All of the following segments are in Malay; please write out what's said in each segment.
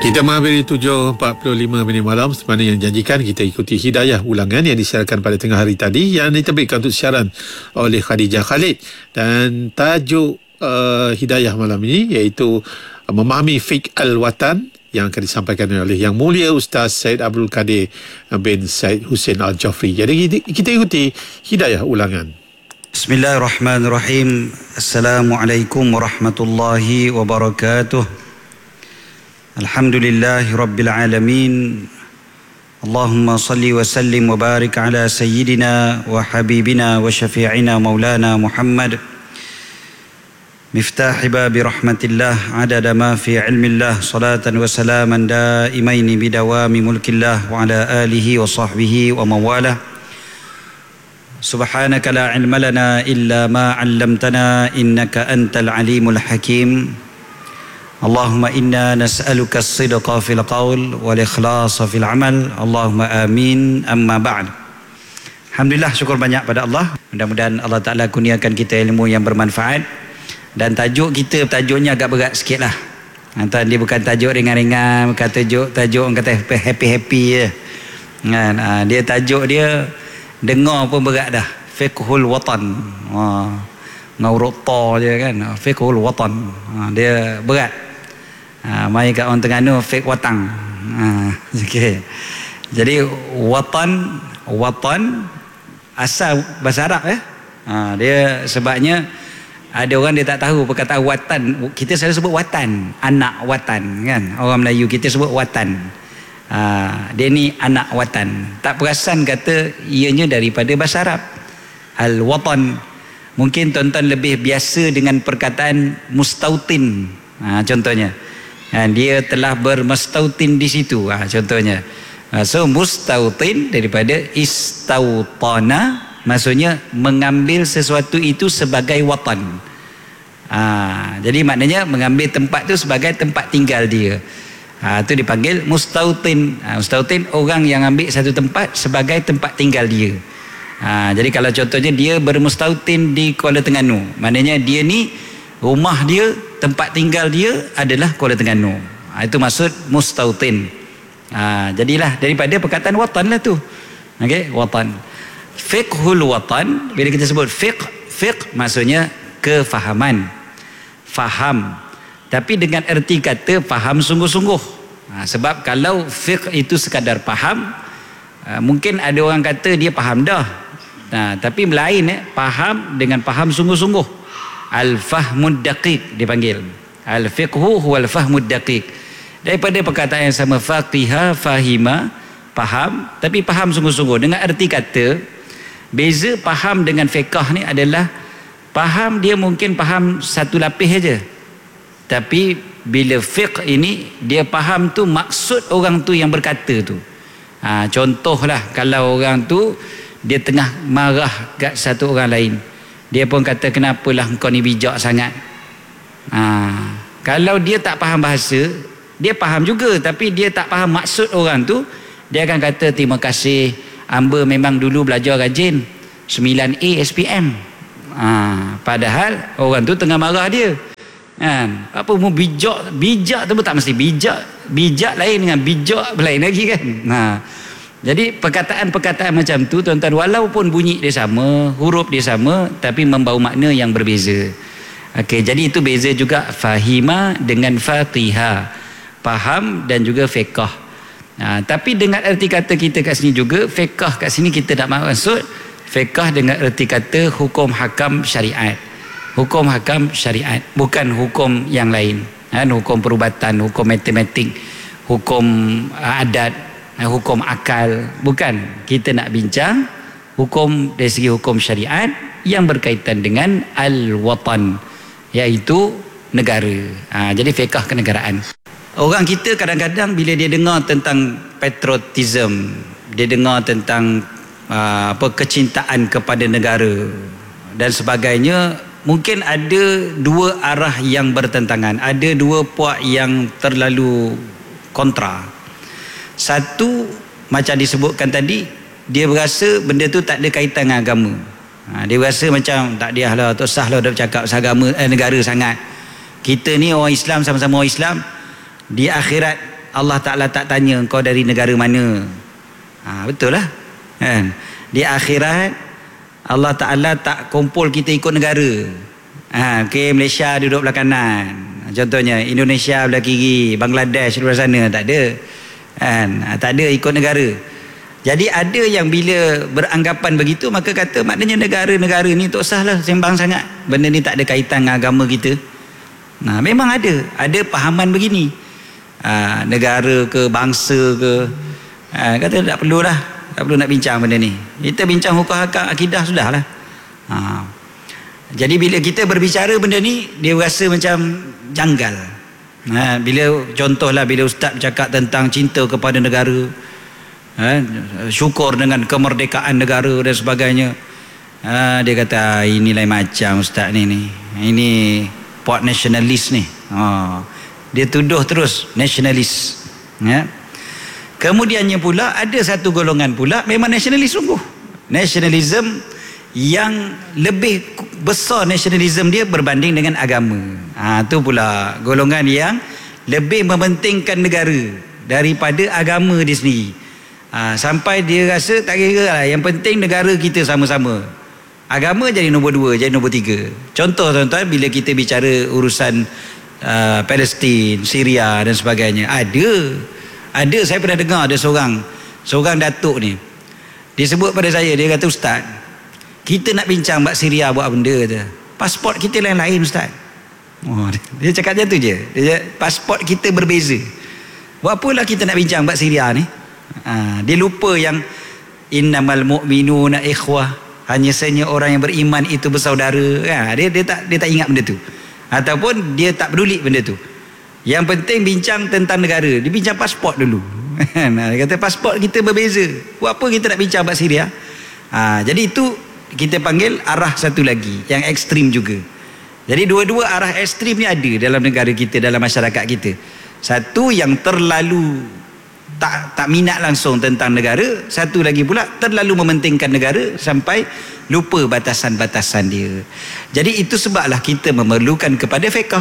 Kita menghampiri 7.45 malam. Sebenarnya yang janjikan kita ikuti hidayah ulangan yang disiarkan pada tengah hari tadi, yang diterbitkan untuk siaran oleh Khadijah Khalid. Dan tajuk hidayah malam ini iaitu memahami fiqh al-watan, yang akan disampaikan oleh Yang Mulia Ustaz Syed Abdul Qadir bin Syed Hussein Al-Jafri. Jadi kita ikuti hidayah ulangan. Bismillahirrahmanirrahim. Assalamualaikum warahmatullahi wabarakatuh. Alhamdulillahi rabbil alamin. Allahumma salli wa sallim wa barik ala sayyidina wa habibina wa syafi'ina maulana Muhammad, miftahi babi rahmatillah adada ma fi ilmillah, salatan wa salaman daimaini bidawami mulkillah wa ala alihi wa sahbihi wa mawalah. Subhanaka la ilma lana illa ma 'allamtana innaka antal alimul hakim. Allahumma inna nas'aluka as-sidqa fil qaul wal ikhlasa fil amal. Allahumma amin. Amma ba'd. Alhamdulillah, syukur banyak pada Allah. Mudah-mudahan Allah Ta'ala kurniakan kita ilmu yang bermanfaat. Dan tajuknya agak berat sikit lah. Dia bukan tajuk ringan-ringan, bukan tajuk orang kata happy-happy je. Dia tajuk dia dengar pun berat dah. Fiqhul watan. Ngaurut ta je kan. Fiqhul watan. Dia berat. Mai kat orang Terengganu fiqh watang. Okay. Jadi watan asal bahasa Arab dia sebabnya ada orang dia tak tahu perkataan watan. Kita selalu sebut watan, anak watan kan. Orang Melayu kita sebut watan. Dia ni anak watan. Tak perasan kata ianya daripada bahasa Arab. Al-watan. Mungkin tuan-tuan lebih biasa dengan perkataan mustautin. Contohnya. Dia telah bermustautin di situ. Contohnya. So mustautin daripada istautana, maksudnya mengambil sesuatu itu sebagai watan. Jadi maknanya mengambil tempat tu sebagai tempat tinggal dia. Itu dipanggil mustautin. Mustautin orang yang ambil satu tempat sebagai tempat tinggal dia. Jadi kalau contohnya dia bermustautin di Kuala Terengganu, maknanya dia ni rumah dia, tempat tinggal dia adalah Kuala Terengganu. Itu maksud mustautin. Jadilah daripada perkataan watan lah tu. Okey, watan. Fiqhul watan, bila kita sebut fiqh maksudnya kefahaman, faham, tapi dengan erti kata faham sungguh-sungguh. Sebab kalau fiqh itu sekadar faham, mungkin ada orang kata dia faham dah. Tapi lain faham dengan faham sungguh-sungguh. Al-fahmud daqiq dipanggil. Al-fiqhu huwal fahmud daqiq. Daripada perkataan yang sama, faqiha, fahima, faham, tapi faham sungguh-sungguh. Dengan erti kata, beza faham dengan fiqh ni adalah faham dia mungkin faham satu lapis aja. Tapi bila fiqh ini dia faham tu maksud orang tu yang berkata tu. Contohlah kalau orang tu dia tengah marah kat satu orang lain, dia pun kata kenapalah engkau ni bijak sangat. Kalau dia tak faham bahasa, dia faham juga tapi dia tak faham maksud orang tu, dia akan kata terima kasih, hamba memang dulu belajar rajin 9A SPM. Padahal orang tu tengah marah dia. Apa mau bijak tu pun tak mesti bijak lain dengan bijak lain lagi kan. Jadi perkataan-perkataan macam tu tuan-tuan, walaupun bunyi dia sama, huruf dia sama, tapi membawa makna yang berbeza. Okey, jadi itu beza juga fahima dengan faqiha, faham dan juga fiqh. Tapi dengan erti kata kita kat sini juga, fiqh kat sini kita tak maksud fiqh dengan erti kata hukum hakam syariat. Hukum hakam syariat, bukan hukum yang lain. Hukum perubatan, hukum matematik, hukum adat, hukum akal. Bukan. Kita nak bincang hukum dari segi hukum syariat yang berkaitan dengan al-watan, iaitu negara. Jadi fiqh kenegaraan. Orang kita kadang-kadang bila dia dengar tentang patriotism, dia dengar tentang kecintaan kepada negara dan sebagainya, mungkin ada dua arah yang bertentangan, ada dua puak yang terlalu kontra. Satu, macam disebutkan tadi, dia berasa benda tu tak ada kaitan dengan agama. Dia berasa macam tak dia lah, tak sah lah dah bercakap agama negara sangat. Kita ni orang Islam, sama-sama orang Islam, di akhirat Allah Ta'ala tak tanya kau dari negara mana. Betul lah kan. Di akhirat Allah Ta'ala tak kumpul kita ikut negara. Okay, Malaysia duduk belah kanan contohnya, Indonesia belah kiri, Bangladesh belah sana, tak ada kan. Tak ada ikut negara. Jadi ada yang bila beranggapan begitu, maka kata maknanya negara-negara ni tak usahlah sembang sangat, benda ni tak ada kaitan dengan agama kita. Memang ada pahaman begini, negara ke bangsa ke, kata tak perlulah, tak perlu nak bincang benda ni, kita bincang hukum hakam akidah sudahlah. Jadi bila kita berbicara benda ni, dia rasa macam janggal. Bila contohlah bila ustaz bercakap tentang cinta kepada negara, syukur dengan kemerdekaan negara dan sebagainya, dia kata ini lain macam ustaz ni ini pot nasionalis ni. Dia tuduh terus nasionalis. Kemudiannya pula ada satu golongan pula memang nasionalis sungguh, nasionalism yang lebih besar, nasionalism dia berbanding dengan agama. Tu pula golongan yang lebih mementingkan negara daripada agama dia sendiri. Sampai dia rasa tak kira lah, yang penting negara kita sama-sama, agama jadi nombor 2, jadi nombor 3. Contoh tuan-tuan, bila kita bicara urusan Palestin, Syria dan sebagainya, ada saya pernah dengar ada seorang datuk ni, dia sebut pada saya, dia kata ustaz, kita nak bincang bab Syria buat benda tu, pasport kita lain-lain ustaz. Dia cakap macam tu je, pasport kita berbeza, buat apalah kita nak bincang bab Syria ni. Dia lupa yang innamal mu'minuna ikhwah, hanya sahaja orang yang beriman itu bersaudara. Dia tak ingat benda tu, ataupun dia tak peduli benda tu. Yang penting bincang tentang negara, dia bincang pasport dulu. Dia kata pasport kita berbeza, buat apa kita nak bincang bab Syria. Jadi itu kita panggil arah satu lagi yang ekstrim juga. Jadi dua-dua arah ekstrim ni ada dalam negara kita, dalam masyarakat kita. Satu yang terlalu tak minat langsung tentang negara, satu lagi pula terlalu mementingkan negara sampai lupa batasan-batasan dia. Jadi itu sebablah kita memerlukan kepada fiqh.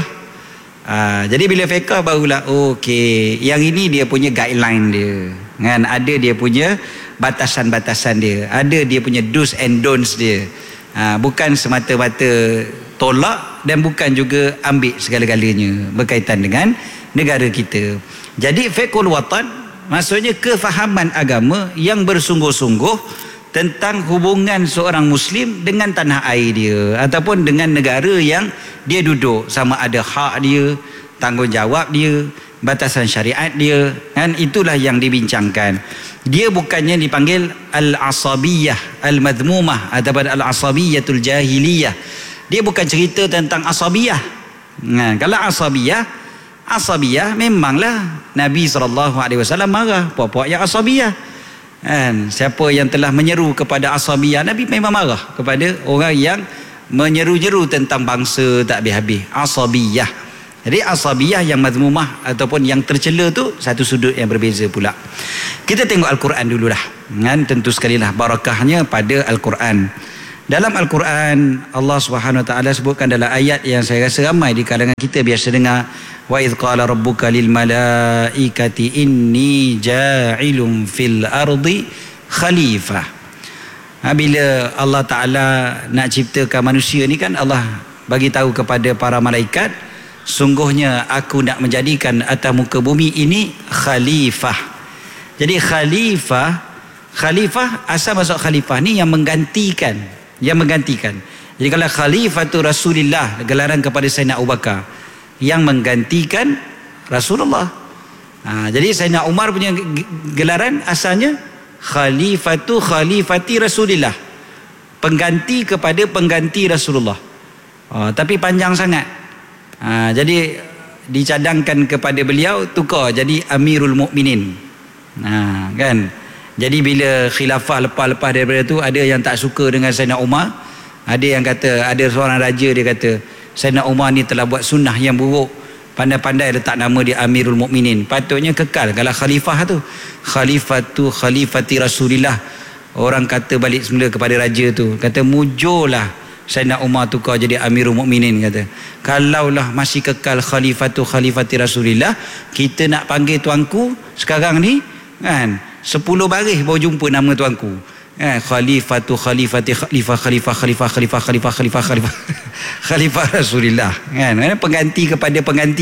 Jadi bila fiqh barulah okey, yang ini dia punya guideline dia kan, ada dia punya batasan-batasan dia, ada dia punya do's and don'ts dia. Bukan semata-mata tolak dan bukan juga ambil segala-galanya berkaitan dengan negara kita. Jadi fiqhul watan maksudnya kefahaman agama yang bersungguh-sungguh tentang hubungan seorang Muslim dengan tanah air dia ataupun dengan negara yang dia duduk, sama ada hak dia, tanggungjawab dia, batasan syariat dia kan. Itulah yang dibincangkan. Dia bukannya dipanggil al-asabiyah al-madhmumah ataupun al-asabiyatul jahiliyah. Dia bukan cerita tentang asabiyah. Kalau asabiyah memanglah Nabi SAW marah puak-puak yang asabiyah kan. Siapa yang telah menyeru kepada asabiyah, Nabi memang marah kepada orang yang menyeru-nyeru tentang bangsa tak habis-habis, asabiyah. Jadi asabiyah yang mazmumah ataupun yang tercela tu satu sudut yang berbeza pula. Kita tengok Al-Quran dululah kan. Tentu sekali lah barakahnya pada Al-Quran. Dalam Al-Quran Allah Subhanahu Wa Taala sebutkan dalam ayat yang saya rasa ramai di kalangan kita biasa dengar, wa idh qala rabbuka lil malaikati inni ja'ilun fil ardi khalifah. Bila Allah Taala nak ciptakan manusia ni kan, Allah bagi tahu kepada para malaikat, sungguhnya aku nak menjadikan atas muka bumi ini khalifah. Jadi khalifah asal masuk khalifah ni yang menggantikan. Jadi kalau khalifatu Rasulillah, gelaran kepada Sayyidina Abu Bakar yang menggantikan Rasulullah. Jadi Sayyidina Umar punya gelaran asalnya khalifati Rasulillah, pengganti kepada pengganti Rasulullah. Tapi panjang sangat. Jadi dicadangkan kepada beliau, tukar jadi Amirul Mukminin. Kan? Jadi bila khilafah lepas-lepas daripada tu, ada yang tak suka dengan Sayyidina Umar. Ada yang kata, ada seorang raja dia kata Sayyidina Umar ni telah buat sunnah yang buruk, pandai-pandai letak nama dia Amirul Mukminin. Patutnya kekal kalau khalifah tu, khalifati Rasulillah. Orang kata balik semula kepada raja tu, kata mujurlah Sayyidina Umar tukar jadi Amirul Mukminin, kata kalaulah masih kekal khalifati Rasulillah, kita nak panggil tuanku sekarang ni kan 10 baris baru jumpa nama tuanku. Khalifah Rasulillah kan, pengganti kepada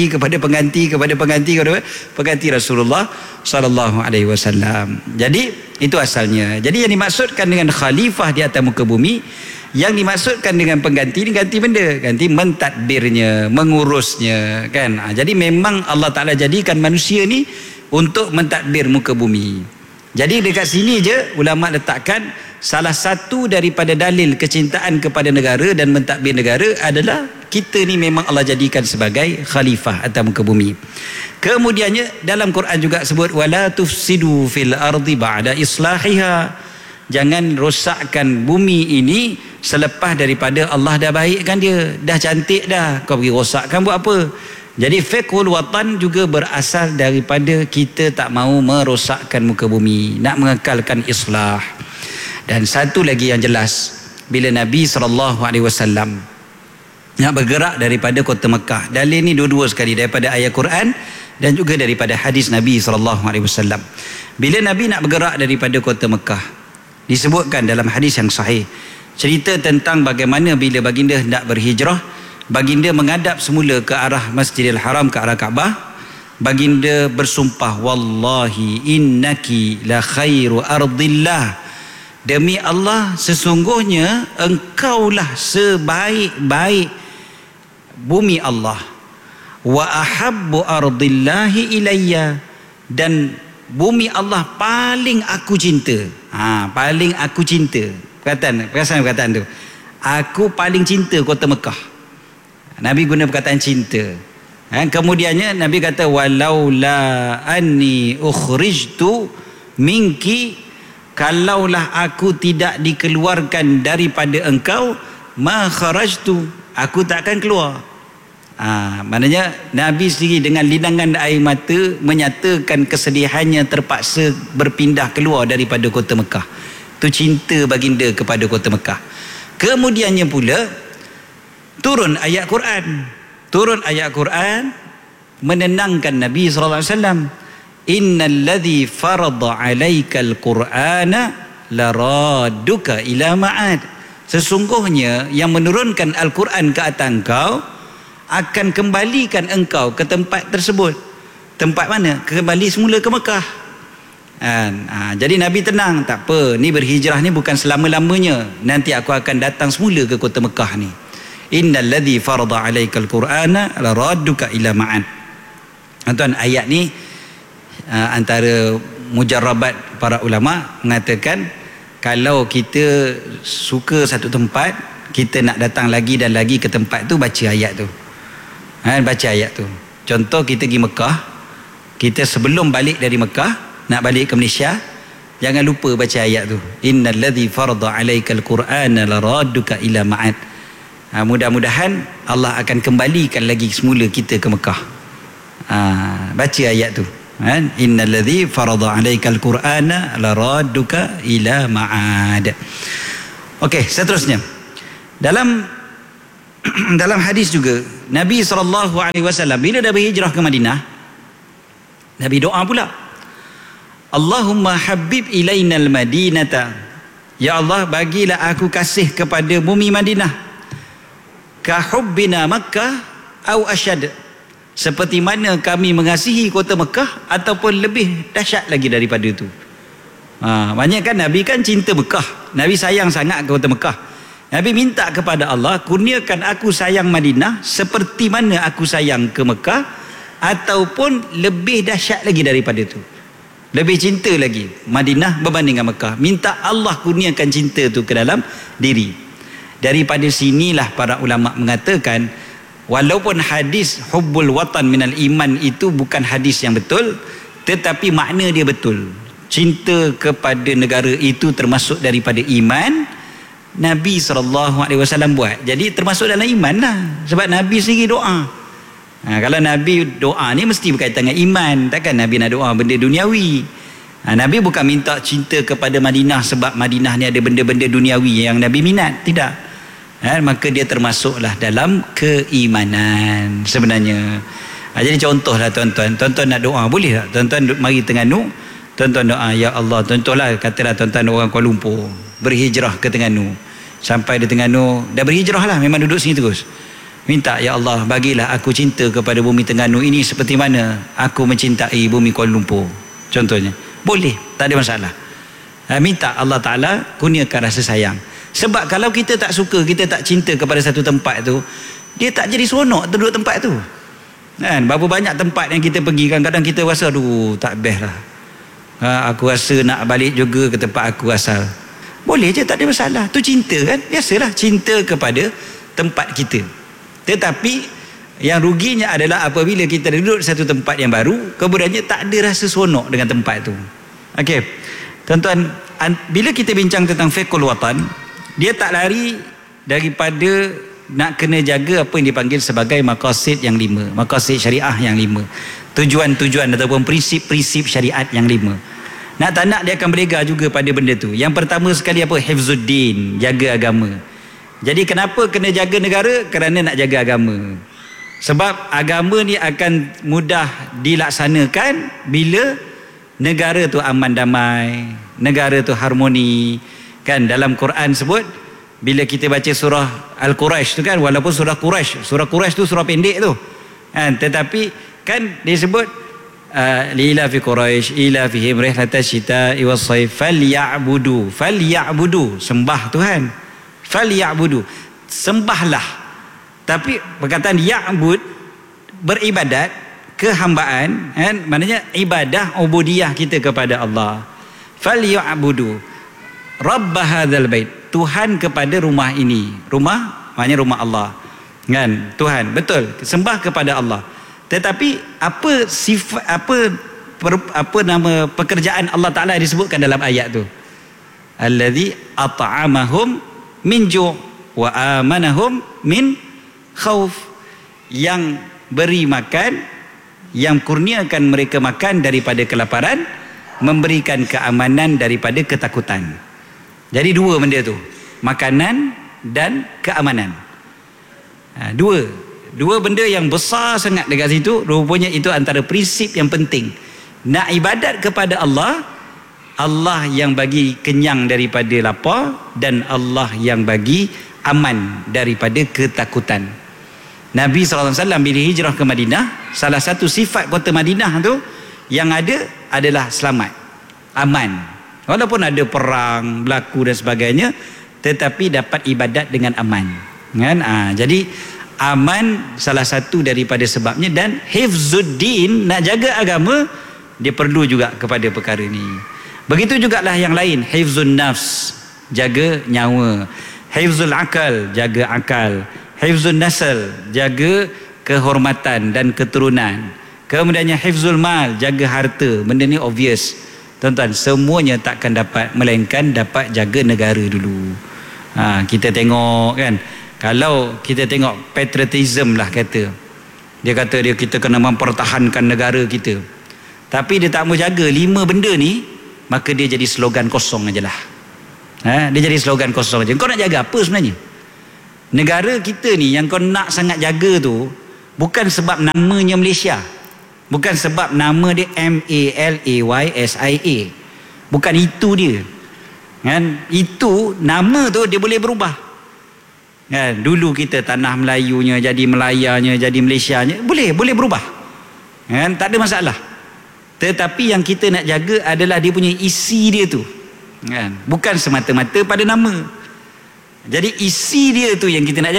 pengganti Rasulullah sallallahu alaihi wasallam. Jadi itu asalnya. Jadi yang dimaksudkan dengan khalifah di atas muka bumi, yang dimaksudkan dengan pengganti ni ganti benda, ganti mentadbirnya, mengurusnya kan. Jadi memang Allah Taala jadikan manusia ni untuk mentadbir muka bumi. Jadi dekat sini je ulama letakkan salah satu daripada dalil kecintaan kepada negara dan mentadbir negara adalah kita ni memang Allah jadikan sebagai khalifah atas muka bumi. Kemudiannya dalam Quran juga sebut wala tufsidu fil ardi ba'da islahiha. Jangan rosakkan bumi ini selepas daripada Allah dah baikkan dia, dah cantik dah, kau pergi rosakkan buat apa? Jadi fiqhul watan juga berasal daripada kita tak mahu merosakkan muka bumi, nak mengekalkan islah. Dan satu lagi yang jelas, bila Nabi SAW nak bergerak daripada kota Mekah, dalil ni dua-dua sekali, daripada ayat Quran dan juga daripada hadis Nabi SAW. Bila Nabi nak bergerak daripada kota Mekah, disebutkan dalam hadis yang sahih, cerita tentang bagaimana bila baginda hendak berhijrah, baginda menghadap semula ke arah Masjidil Haram, ke arah Kaabah. Baginda bersumpah, wallahi innaki la khairu ardillah, demi Allah sesungguhnya engkaulah sebaik-baik bumi Allah, wa ahabbu ardillahi ilayya, dan bumi Allah paling aku cinta. Paling aku cinta. Perkataan tu, aku paling cinta kota Mekah. Nabi guna perkataan cinta. Kemudiannya Nabi kata walaula anni ukhrijtu minki, kalaulah aku tidak dikeluarkan daripada engkau, ma kharajtu, aku takkan keluar. Maknanya Nabi sendiri dengan linangan air mata menyatakan kesedihannya terpaksa berpindah keluar daripada kota Mekah. Itu cinta baginda kepada kota Mekah. Kemudiannya pula turun ayat Quran menenangkan Nabi SAW. Innal ladzi farada 'alaikal qur'ana laradduka ila ma'ad. Sesungguhnya yang menurunkan Al-Quran ke atas engkau akan kembalikan engkau ke tempat tersebut. Tempat mana? Kembali semula ke Mekah. Jadi Nabi tenang, tak apa, ni berhijrah ni bukan selama-lamanya, nanti aku akan datang semula ke kota Mekah ni. Innal ladzi farada 'alaikal qur'ana laradduka ila ma'ad. Tuan, ayat ni antara mujarrabat para ulama mengatakan kalau kita suka satu tempat, kita nak datang lagi dan lagi ke tempat tu, baca ayat tu. Baca ayat tu. Contoh kita pergi Mekah, kita sebelum balik dari Mekah nak balik ke Malaysia, jangan lupa baca ayat tu. Innal ladzi farada 'alaikal qur'ana laradduka ila ma'ad. Mudah-mudahan Allah akan kembalikan lagi semula kita ke Mekah. Baca ayat tu. Innal ladzi farada 'alaikal qur'ana laradduka ila ma'ad. Okey, seterusnya. Dalam hadis juga Nabi SAW bila dah berhijrah ke Madinah, Nabi doa pula, Allahumma habib ilainal madinata, ya Allah bagilah aku kasih kepada bumi Madinah, ka hubbina Makkah au asyad, seperti mana kami mengasihi kota Mekah ataupun lebih dahsyat lagi daripada itu. Banyak kan Nabi kan cinta Mekah, Nabi sayang sangat ke kota Mekah. Nabi minta kepada Allah, kurniakan aku sayang Madinah seperti mana aku sayang ke Mekah, ataupun lebih dahsyat lagi daripada itu, lebih cinta lagi Madinah berbanding dengan Mekah. Minta Allah kurniakan cinta tu ke dalam diri. Daripada sinilah para ulama mengatakan, walaupun hadis hubbul watan minal iman itu bukan hadis yang betul, tetapi makna dia betul. Cinta kepada negara itu termasuk daripada iman. Nabi SAW buat, jadi termasuk dalam iman lah, sebab Nabi sendiri doa. Kalau Nabi doa ni mesti berkaitan dengan iman, takkan Nabi nak doa benda duniawi. Nabi bukan minta cinta kepada Madinah sebab Madinah ni ada benda-benda duniawi yang Nabi minat, tidak. maka dia termasuklah dalam keimanan sebenarnya. Jadi contohlah tuan-tuan nak doa boleh tak? Tuan-tuan mari Terengganu, tuan-tuan doa, ya Allah, contohlah katalah tuan-tuan orang Kuala Lumpur berhijrah ke Terengganu, sampai di Terengganu dah berhijrah lah, memang duduk sini terus, minta, ya Allah, bagilah aku cinta kepada bumi Terengganu ini seperti mana aku mencintai bumi Kuala Lumpur, contohnya. Boleh, tak ada masalah. Minta Allah Ta'ala kurniakan rasa sayang. Sebab kalau kita tak suka, kita tak cinta kepada satu tempat tu, dia tak jadi seronok duduk tempat tu kan. Berapa banyak tempat yang kita pergi, kadang-kadang kita rasa aduh tak best lah, aku rasa nak balik juga ke tempat aku asal. Boleh je, tak ada masalah. Tu cinta kan, biasalah cinta kepada tempat kita. Tetapi yang ruginya adalah apabila kita duduk di satu tempat yang baru, kemudiannya tak ada rasa seronok dengan tempat tu. Okey, tuan-tuan, bila kita bincang tentang fiqhul watan, dia tak lari daripada nak kena jaga apa yang dipanggil sebagai maqasid yang 5, maqasid syariah yang 5, tujuan-tujuan ataupun prinsip-prinsip syariat yang 5. Nak tak nak dia akan berlega juga pada benda tu. Yang pertama sekali apa? Hifzuddin, jaga agama. Jadi kenapa kena jaga negara? Kerana nak jaga agama. Sebab agama ni akan mudah dilaksanakan bila negara tu aman damai, negara tu harmoni. Kan dalam Quran sebut, bila kita baca surah Al-Quraisy tu kan, walaupun surah Quraisy tu surah pendek tu kan, tetapi kan dia sebut li fi Quraisy ila fihim rihlatash shita'i was-sayf falyabudu, sembah Tuhan, falyabudu, sembahlah. Tapi perkataan ya'bud, beribadat, kehambaan kan, maknanya ibadah ubudiyah kita kepada Allah. Falyabudu rabb hadzal bait, Tuhan kepada rumah ini. Rumah maknanya rumah Allah kan, Tuhan, betul, sembah kepada Allah. Tetapi apa sifat, apa nama pekerjaan Allah Ta'ala disebutkan dalam ayat tu? Allazi at'amahum min ju' wa amanahum min khauf, yang beri makan, yang kurniakan mereka makan daripada kelaparan, memberikan keamanan daripada ketakutan. Jadi dua benda tu, makanan dan keamanan. Dua benda yang besar sangat dekat situ. Rupanya itu antara prinsip yang penting. Nak ibadat kepada Allah, Allah yang bagi kenyang daripada lapar, dan Allah yang bagi aman daripada ketakutan. Nabi SAW bila hijrah ke Madinah, salah satu sifat kota Madinah tu yang ada adalah selamat, aman. Walaupun ada perang berlaku dan sebagainya, tetapi dapat ibadat dengan aman kan. Jadi aman salah satu daripada sebabnya. Dan hifzuddin, nak jaga agama, dia perlu juga kepada perkara ni. Begitu jugalah yang lain, hifzun nafs, jaga nyawa, hifzul akal, jaga akal, hifzun nasl, jaga kehormatan dan keturunan, kemudiannya hifzul mal, jaga harta. Benda ni obvious tuan-tuan, semuanya takkan dapat, melainkan dapat jaga negara dulu. Kita tengok kan, kalau kita tengok patriotism lah kata, dia kata kita kena mempertahankan negara kita, tapi dia tak mau jaga 5 benda ni, maka dia jadi slogan kosong ajalah. Dia jadi slogan kosong aja. Kau nak jaga apa sebenarnya? Negara kita ni yang kau nak sangat jaga tu, bukan sebab namanya Malaysia, bukan sebab nama dia MALAYSIA, bukan itu dia kan. Itu nama tu dia boleh berubah kan. Dulu kita tanah Melayunya jadi Melayanya, jadi Malaysianya, boleh berubah kan, tak ada masalah. Tetapi yang kita nak jaga adalah dia punya isi dia tu kan, bukan semata-mata pada nama. Jadi isi dia tu yang kita nak jaga.